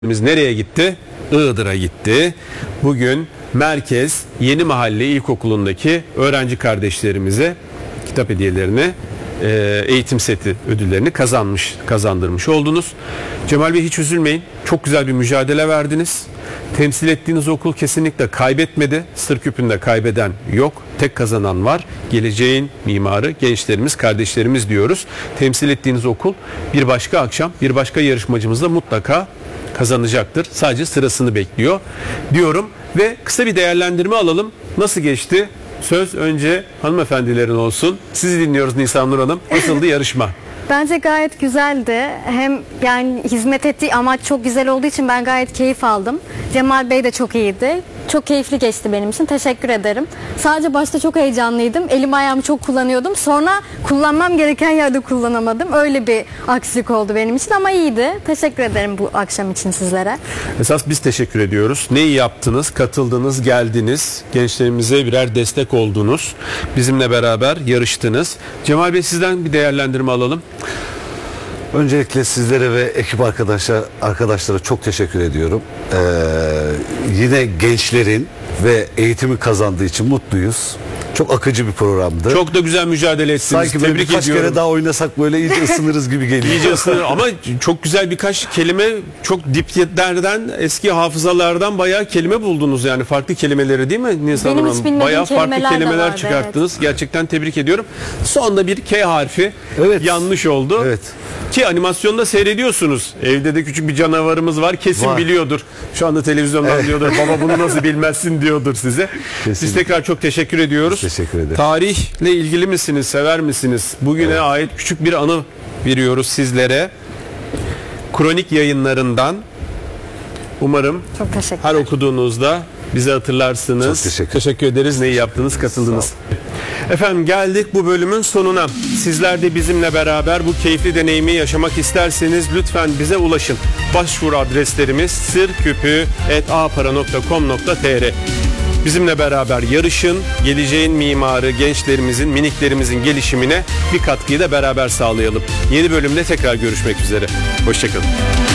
Nereye gitti? Iğdır'a gitti. Bugün Merkez Yeni Mahalle İlkokulu'ndaki öğrenci kardeşlerimize kitap hediyelerini, eğitim seti ödüllerini kazandırmış oldunuz. Cemal Bey, hiç üzülmeyin. Çok güzel bir mücadele verdiniz. Temsil ettiğiniz okul kesinlikle kaybetmedi. Sırküpü'nde kaybeden yok. Tek kazanan var. Geleceğin mimarı gençlerimiz, kardeşlerimiz diyoruz. Temsil ettiğiniz okul bir başka akşam, bir başka yarışmacımızla mutlaka kazanacaktır. Sadece sırasını bekliyor diyorum ve kısa bir değerlendirme alalım. Nasıl geçti? Söz önce hanımefendilerin olsun. Sizi dinliyoruz Nisan Nur Hanım. Nasıldı yarışma? Bence gayet güzeldi. Hem yani hizmet ettiği amaç çok güzel olduğu için ben gayet keyif aldım. Cemal Bey de çok iyiydi. Çok keyifli geçti benim için. Teşekkür ederim. Sadece başta çok heyecanlıydım. Elim ayağımı çok kullanıyordum. Sonra kullanmam gereken yerde kullanamadım. Öyle bir aksilik oldu benim için ama iyiydi. Teşekkür ederim bu akşam için sizlere. Esas biz teşekkür ediyoruz. Neyi yaptınız? Katıldınız, geldiniz. Gençlerimize birer destek oldunuz. Bizimle beraber yarıştınız. Cemal Bey, sizden bir değerlendirme alalım. Öncelikle sizlere ve ekip arkadaşlara çok teşekkür ediyorum. Yine gençlerin ve eğitimi kazandığı için mutluyuz. Çok akıcı bir programdı. Çok da güzel mücadele ettiniz. Sanki böyle Tebrik birkaç ediyorum. kere daha oynasak böyle iyice ısınırız gibi geliyor. İyice ısınır ama çok güzel birkaç kelime, çok diplerden, eski hafızalardan bayağı kelime buldunuz, yani farklı kelimeleri, değil mi Nisan Benim hiç Hanım? bilmediğim Bayağı farklı kelimeler de kelimeler vardı, çıkarttınız. Evet. Gerçekten tebrik ediyorum. Sonda bir K harfi yanlış oldu. Evet. Ki animasyonda seyrediyorsunuz. Evde de küçük bir canavarımız var. Kesin biliyordur. Şu anda televizyondan diyordur. Baba bunu nasıl bilmezsin diyordur size. Kesinlikle. Biz tekrar çok teşekkür ediyoruz. Teşekkür ederim. Tarihle ilgili misiniz? Sever misiniz? Bugüne ait küçük bir anı veriyoruz sizlere. Kronik yayınlarından. Umarım her okuduğunuzda bizi hatırlarsınız. Çok teşekkür ederiz. Neyi yaptınız? Katıldınız. Efendim, geldik bu bölümün sonuna. Sizler de bizimle beraber bu keyifli deneyimi yaşamak isterseniz lütfen bize ulaşın. Başvuru adreslerimiz sırküpü@apara.com.tr. Bizimle beraber yarışın. Geleceğin mimarı gençlerimizin, miniklerimizin gelişimine bir katkıyı da beraber sağlayalım. Yeni bölümde tekrar görüşmek üzere. Hoşçakalın.